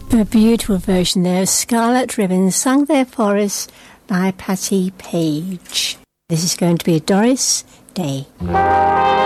A beautiful version there of Scarlet Ribbons, sung there for us by Patti Page. This is going to be a Doris Day.